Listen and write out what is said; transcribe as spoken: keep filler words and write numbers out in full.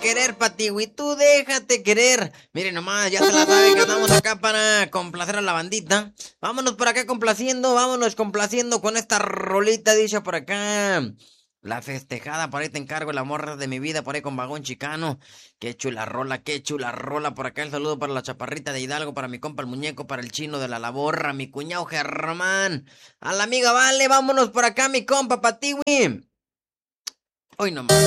querer, Patiwi, tú déjate querer. Miren nomás, ya se la saben que andamos acá para complacer a la bandita. Vámonos por acá complaciendo, vámonos complaciendo con esta rolita dicha por acá. La festejada, por ahí te encargo, la morra de mi vida, por ahí con vagón chicano. Qué chula rola, qué chula rola. Por acá el saludo para la chaparrita de Hidalgo, para mi compa el muñeco, para el chino de la laborra, mi cuñado Germán. A la amiga Vale, vámonos por acá, mi compa Patiwi. Hoy nomás.